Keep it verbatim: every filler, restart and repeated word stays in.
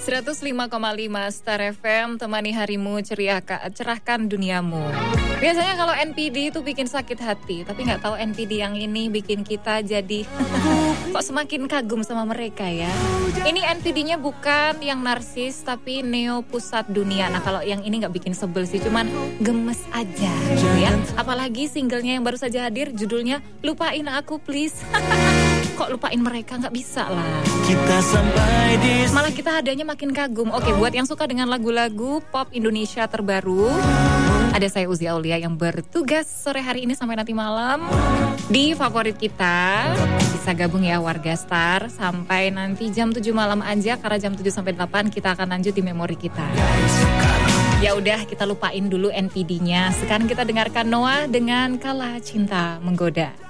seratus lima koma lima Star F M, temani harimu, ceria, cerahkan duniamu. Biasanya kalau N P D itu bikin sakit hati, tapi nggak tahu N P D yang ini bikin kita jadi kok semakin kagum sama mereka ya. Ini N P D-nya bukan yang narsis, tapi neo pusat dunia. Nah kalau yang ini nggak bikin sebel sih, cuman gemes aja gitu ya. Apalagi singlenya yang baru saja hadir, judulnya Lupain Aku Please. Kok lupain mereka, nggak bisa lah. Kita sampai di Malah kita adanya makin kagum. Oke, buat yang suka dengan lagu-lagu pop Indonesia terbaru, ada saya Uzi Aulia yang bertugas sore hari ini sampai nanti malam di favorit kita. Bisa gabung ya warga Star sampai nanti jam tujuh malam aja, karena jam tujuh sampai delapan kita akan lanjut di memori kita. Ya udah, kita lupain dulu N P D-nya. Sekarang kita dengarkan Noah dengan Kala Cinta Menggoda.